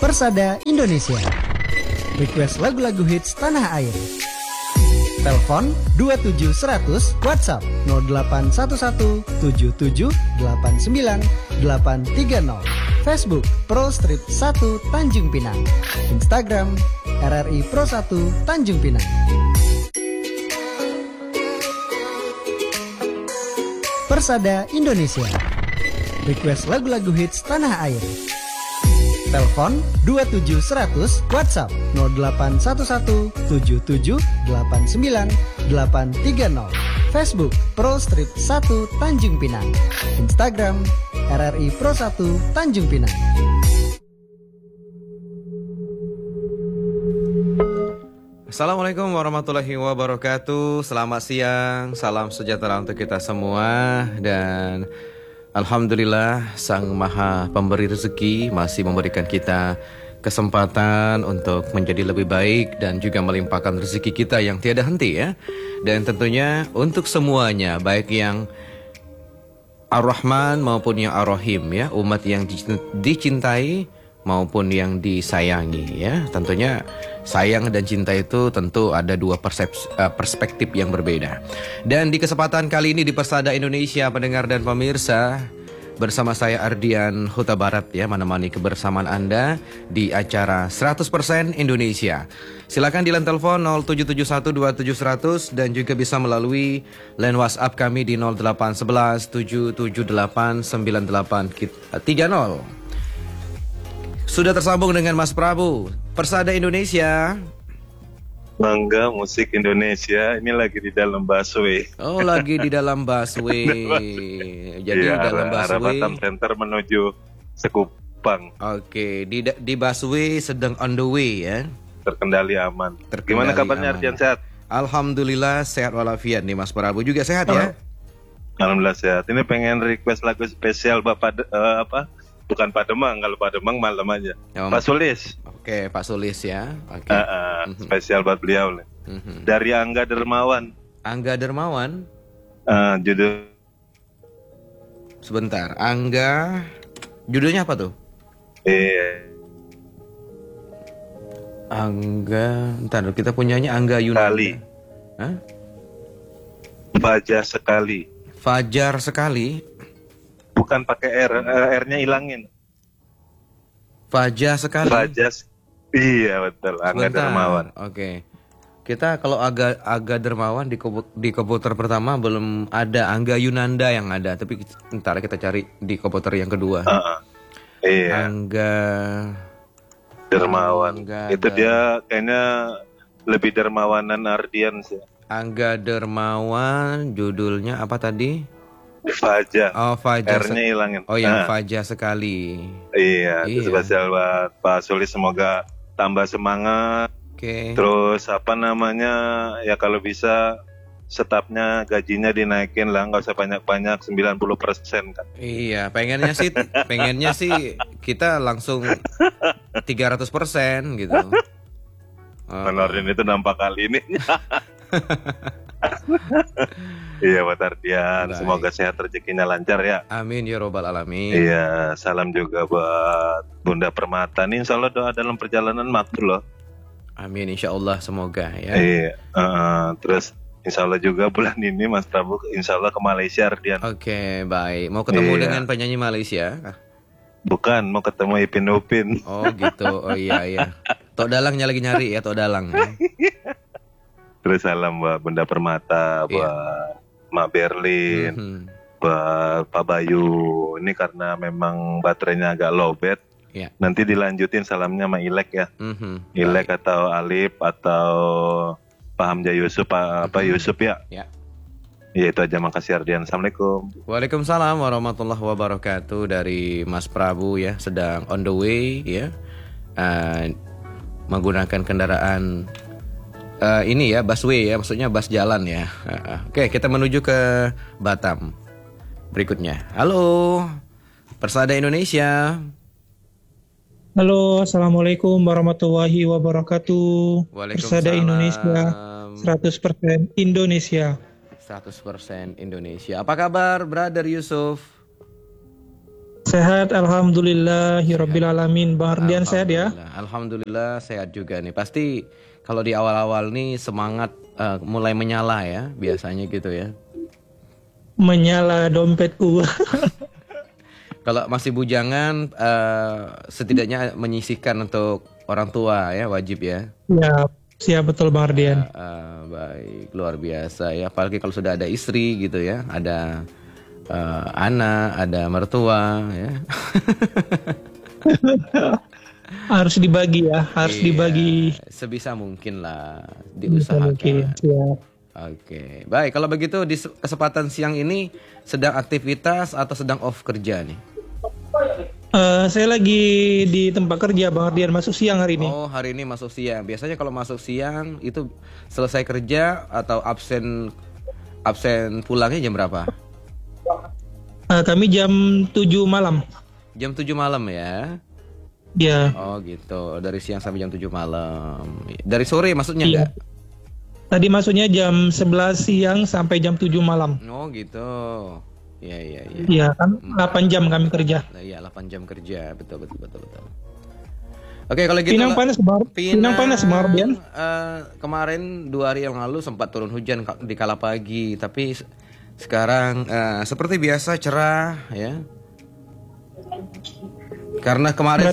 Persada Indonesia. Request lagu-lagu hits tanah air. Telepon 27100, WhatsApp 0811 77 89 830. Facebook Pro Street 1 Tanjung Pinang. Instagram RRI Pro 1 Tanjung Pinang. Persada Indonesia. Request lagu-lagu hits tanah air. Telepon 27100, WhatsApp 0811 77 89 830. Facebook Pro Street 1 Tanjung Pinang. Instagram RRI Pro 1 Tanjung Pinang. Assalamualaikum warahmatullahi wabarakatuh. Selamat siang, salam sejahtera untuk kita semua. Dan alhamdulillah Sang Maha Pemberi Rezeki masih memberikan kita kesempatan untuk menjadi lebih baik dan juga melimpahkan rezeki kita yang tiada henti ya. Dan tentunya untuk semuanya, baik yang Ar-Rahman maupun yang Ar-Rahim ya, umat yang dicintai maupun yang disayangi ya. Tentunya sayang dan cinta itu tentu ada dua perspektif yang berbeda. Dan di kesempatan kali ini di Persada Indonesia, pendengar dan pemirsa, bersama saya Ardian Huta Barat ya, menemani kebersamaan Anda di acara 100% Indonesia. Silakan di line telepon 07712700 dan juga bisa melalui line WhatsApp kami di 0811 778 9830. Sudah tersambung dengan Mas Prabu, Persada Indonesia. Bangga musik Indonesia, ini lagi di dalam busway. Oh, lagi di dalam busway. Jadi ya, di dalam busway. Arah Batam Center menuju Sekupang. Oke, di busway sedang on the way ya. Terkendali aman. Gimana kabarnya Ardian, sehat? Alhamdulillah sehat walafiat nih Mas Prabu, juga sehat ya? Alhamdulillah sehat. Ini pengen request lagu spesial Bapak bukan Pak Demang, kalau Pak Demang malam aja. Pak Sulis. Oke, Pak Sulis ya. Oke. Spesial buat beliau nih. Dari Angga Dermawan. Angga Dermawan. Judul. Sebentar, Angga. Judulnya apa tuh? Angga. Ntar kita punyanya Angga Yunali. Hah? Fajar sekali. Fajar sekali. Bukan pakai R, R-nya hilangin. Fajar sekali. Fajar. Iya betul, Angga Dermawan. Oke. Kita kalau Angga Dermawan di komputer pertama belum ada, Angga Yunanda yang ada, tapi ntar kita cari di komputer yang kedua. Iya. Angga Dermawan. Itu dia kayaknya lebih dermawanan Ardian sih. Angga Dermawan, judulnya apa tadi? Fajar. Oh, Fajar. R-nya hilangin. Oh, yang Fajar sekali. Iya. Itu spesial buat Pak Sulis, semoga tambah semangat. Oke. Terus apa namanya, ya kalau bisa stafnya gajinya dinaikin lah, nggak usah banyak-banyak, 90% kan. Iya, pengennya sih kita langsung 300% gitu. Honorin itu nampak kali ini. Iya Pak Ardian, semoga sehat, rezekinya lancar ya. Amin ya robbal alamin. Iya, salam juga buat Bunda Permata nih, insya Allah doa dalam perjalanan makbul loh. Amin, insya Allah, semoga ya. Iya, terus insya Allah juga bulan ini Mas Prabu, insya Allah ke Malaysia Ardian. Oke, baik. Mau ketemu dengan penyanyi Malaysia? Bukan, mau ketemu Ipin Upin. Oh gitu, oh iya. Tok Dalangnya lagi nyari ya, Tok Dalang ya. Terus salam buat Bunda Permata, buat Mak Berlin, buat Pak Bayu. Ini karena memang baterainya agak lowbat. Nanti dilanjutin salamnya sama Ilek ya. Ilek atau Alip atau Pak Hamzah Yusuf, Pak Yusuf ya. Ya itu aja, makasih Ardian. Assalamualaikum. Waalaikumsalam warahmatullahi wabarakatuh. Dari Mas Prabu ya, sedang on the way ya, menggunakan kendaraan ini ya, busway ya, maksudnya bus jalan ya. Oke, kita menuju ke Batam berikutnya. Halo, Persada Indonesia. Halo, assalamualaikum warahmatullahi wabarakatuh. Persada Indonesia, 100% Indonesia. 100% Indonesia. Apa kabar, Brother Yusuf? Sehat, alhamdulillahirabbil alamin. Bang Ardian sehat ya? Alhamdulillah sehat juga nih. Pasti kalau di awal-awal nih semangat mulai menyala ya, biasanya gitu ya. Menyala dompetku. Kalau masih bujangan, setidaknya menyisihkan untuk orang tua ya, wajib ya. Siap betul Bang Ardian. Baik, luar biasa ya. Apalagi kalau sudah ada istri gitu ya, ada anak, ada mertua ya. Harus dibagi ya, dibagi. Sebisa mungkin lah, diusahakan. Oke, baik. Kalau begitu di kesempatan siang ini sedang aktivitas atau sedang off kerja nih? Saya lagi di tempat kerja Bang Ardian, masuk siang hari ini. Oh, hari ini masuk siang. Biasanya kalau masuk siang itu selesai kerja atau absen pulangnya jam berapa? Kami jam 7 malam. Jam 7 malam ya? Iya. Oh gitu, dari siang sampai jam 7 malam. Dari sore maksudnya enggak? Tadi masuknya jam 11 siang sampai jam 7 malam. Oh gitu. Iya. Iya kan 8 jam kami kerja. Iya 8 jam kerja, betul. Oke, kalau gitu Pinang panas Bang Ardian. Kemarin 2 hari yang lalu sempat turun hujan di kala pagi, tapi sekarang seperti biasa cerah ya. Karena kemarin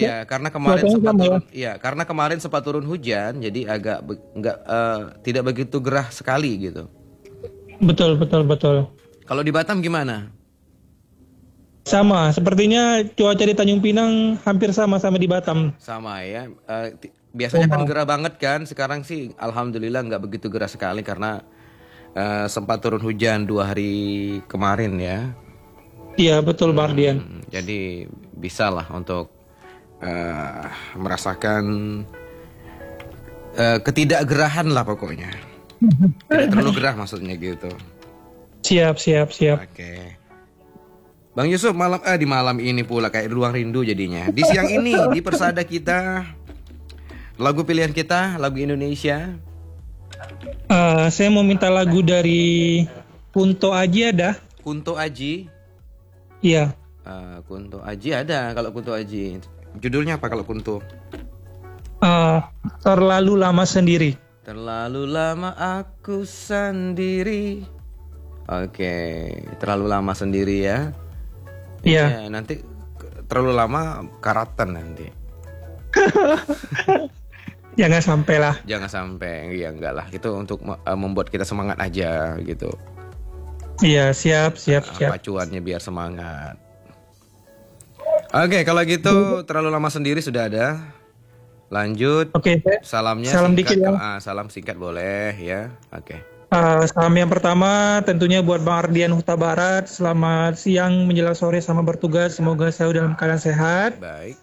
sempat turun hujan, jadi agak tidak begitu gerah sekali gitu. Betul. Kalau di Batam gimana? Sama, sepertinya cuaca di Tanjung Pinang hampir sama di Batam. Sama ya. Biasanya kan gerah banget kan. Sekarang sih alhamdulillah nggak begitu gerah sekali karena sempat turun hujan 2 hari kemarin ya. Iya betul Bang Ardian. Jadi bisa lah untuk merasakan ketidakgerahan lah pokoknya. Tidak terlalu gerah maksudnya gitu. Siap. Oke. Bang Yusuf, di malam ini pula kayak ruang rindu jadinya. Di siang ini di persada kita, lagu pilihan kita, lagu Indonesia. Saya mau minta lagu dari Kunto Aji ada? Kunto Aji? Iya. Kunto Aji ada. Kalau Kunto Aji, judulnya apa kalau Kunto? Terlalu lama sendiri. Terlalu lama aku sendiri. Oke, terlalu lama sendiri ya. Iya. Nanti terlalu lama karatan nanti. Jangan sampai lah. Jangan sampai, ya enggak lah. Itu untuk membuat kita semangat aja gitu. Iya, siap. Pacuannya biar semangat. Oke, kalau gitu terlalu lama sendiri sudah ada. Lanjut. Oke. Salamnya salam singkat. Dikit ya. Salam singkat boleh ya. Oke. Salam yang pertama tentunya buat Bang Ardian Huta Barat. Selamat siang menjelang sore sama bertugas. Semoga selalu dalam keadaan sehat. Baik.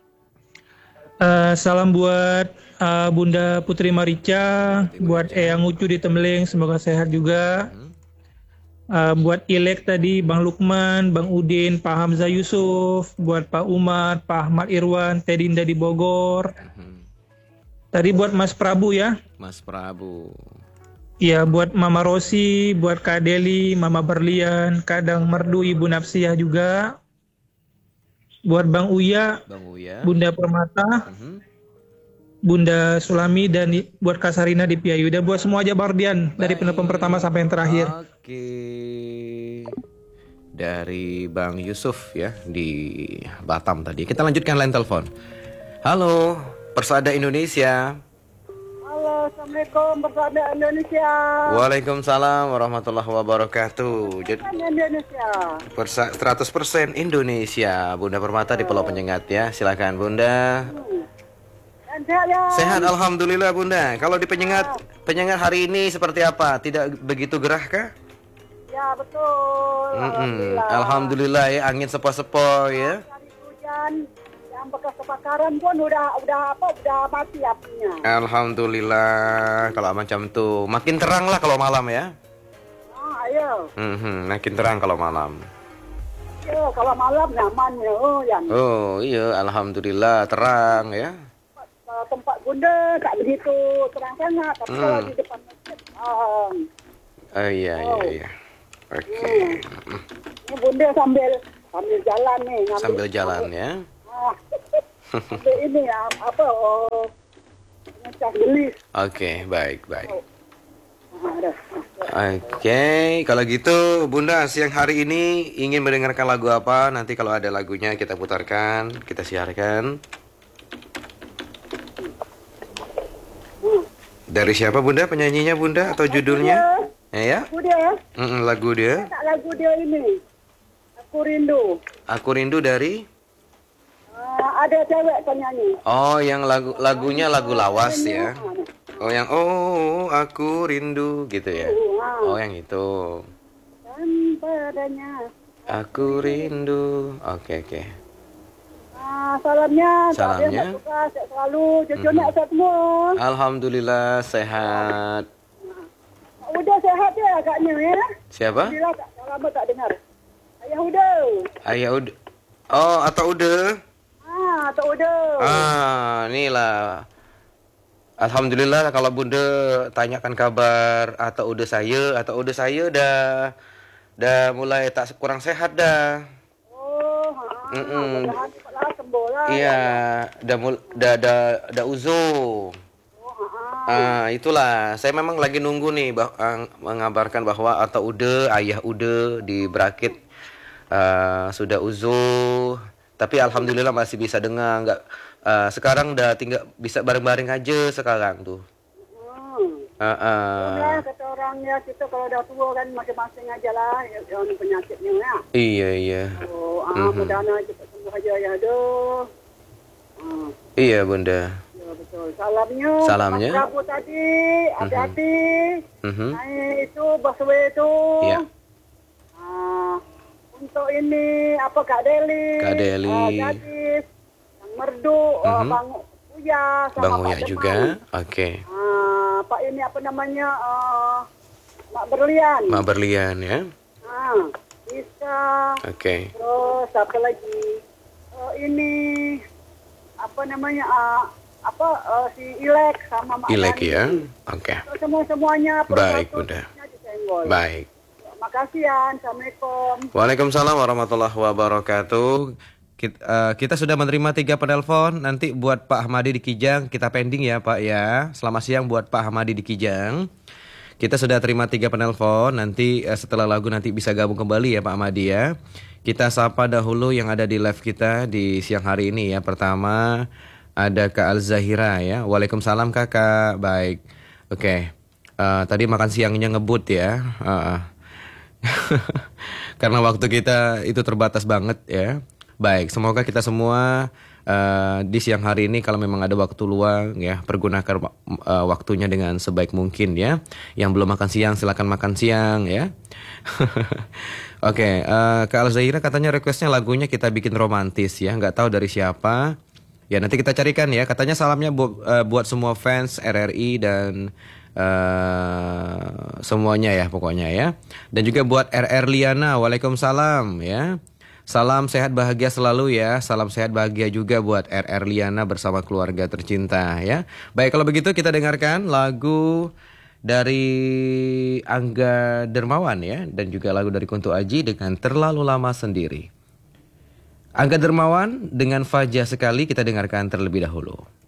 Salam buat Bunda Putri Marica, buat Eyang Ucu di Tembeling, semoga sehat juga. Buat Ilek tadi, Bang Lukman, Bang Udin, Pak Hamzah Yusuf, buat Pak Umar, Pak Ahmad Irwan, Teh Dinda di Bogor. Tadi buat Mas Prabu ya. Mas Prabu. Iya, buat Mama Rosi, buat Kak Deli, Mama Berlian, Kadang Merdu, Ibu Napsiah juga. Buat Bang Uya, Bunda Permata, Bunda Sulami, dan buat Kak Sarina di Piayu. Dan buat semua aja Bardian, dari penelpon pertama sampai yang terakhir. Oke. Dari Bang Yusuf ya, di Batam tadi. Kita lanjutkan line telepon. Halo, Persada Indonesia. Halo, Assalamualaikum Persada Indonesia. Waalaikumsalam warahmatullahi wabarakatuh. Jadi Indonesia. 100% Indonesia. Bunda Permata di Pulau Penyengat ya. Silakan Bunda. Sehat ya? Sehat alhamdulillah Bunda. Kalau di Penyengat hari ini seperti apa? Tidak begitu gerah kah? Ya betul. Alhamdulillah ya, angin sepoi-sepoi ya. Hari hujan. Yang bekas kebakaran pun udah mati apinya. Alhamdulillah kalau macam tuh makin terang lah kalau malam ya. Ayo. Makin terang kalau malam. Iya, kalau malam nyaman ya. Oh iya, alhamdulillah terang ya. Tempat Bunda tak begitu terang sangat, tapi kalau di depan masjid. Iya. Oke. Ini Bunda sambil sambil jalan nih. Sambil jalan ya. Sambil ini ya, ngecas gelis. Oke, baik. Oke, kalau gitu Bunda siang hari ini ingin mendengarkan lagu apa? Nanti kalau ada lagunya kita putarkan, kita siarkan. Dari siapa Bunda penyanyinya Bunda atau judulnya? Ya? Lagu dia. Lagu dia. Lagu dia ini. Aku Rindu. Aku Rindu dari? Ada cewek penyanyi. Oh, yang lagunya lagu lawas ya. Oh, yang aku rindu gitu ya. Oh, yang itu. Padanya. Aku rindu. Oke. Salamnya. Sehat selalu. Cucunya sehat semua. Alhamdulillah sehat. Udah sehat ya agaknya ya. Siapa? Alhamdulillah tak lama tak dengar. Ayah udah. Oh, atau udah? Tak udah. Inilah. Alhamdulillah kalau Bunda tanyakan kabar atau udah saya dah mulai tak kurang sehat dah. Mudah-mudahan cepatlah sembuh lah. Iya, dah uzur. Itulah. Saya memang lagi nunggu nih mengabarkan bahwa atau udah ayah udah di Berakit sudah uzur. Tapi alhamdulillah masih bisa dengar. Sekarang udah tinggal bisa bareng-bareng aja sekarang tuh. Kata orang ya kita kalau udah tua kan masing-masing aja lah yang penyakitnya ya. Iya. Mudah-mudahan cepat sembuh aja ya aduh. Iya Bunda. Ya betul. Salamnya. Pak Prabu tadi hati-hati. Naik itu busway itu. Iya. Untuk ini Kak Deli. Gadis. Merdu, Bang Uya sama Bang Uya Pak juga. Oke. Pak ini apa namanya? Mak Berlian. Mak Berlian ya. Bisa. Oke. Terus apa lagi? Ini apa namanya? Si Ilek sama Mak Ilek Dani. ya. Oke. Semuanya. Baik Bunda. Baik. Makasih ya. Assalamualaikum. Waalaikumsalam warahmatullahi wabarakatuh. Kita sudah menerima 3 penelpon. Nanti buat Pak Ahmadi di Kijang kita pending ya Pak ya. Selamat siang buat Pak Ahmadi di Kijang. Kita sudah terima 3 penelpon. Nanti setelah lagu nanti bisa gabung kembali ya Pak Ahmadi ya. Kita sapa dahulu yang ada di live kita di siang hari ini ya. Pertama ada Kak Al-Zahira ya. Waalaikumsalam Kakak. Baik. Oke. Tadi makan siangnya ngebut ya. Karena waktu kita itu terbatas banget ya. Baik, semoga kita semua di siang hari ini kalau memang ada waktu luang ya, pergunakan waktunya dengan sebaik mungkin ya. Yang belum makan siang silakan makan siang ya. Oke, Kak Al-Zahira katanya requestnya lagunya kita bikin romantis ya, nggak tahu dari siapa. Ya nanti kita carikan ya. Katanya salamnya buat semua fans RRI dan semuanya ya pokoknya ya. Dan juga buat RR Liana, waalaikumsalam ya. Salam sehat bahagia selalu ya. Salam sehat bahagia juga buat RR Liana bersama keluarga tercinta ya. Baik kalau begitu kita dengarkan lagu dari Angga Dermawan ya. Dan juga lagu dari Kunto Aji dengan Terlalu Lama Sendiri. Angga Dermawan dengan Faja Sekali kita dengarkan terlebih dahulu.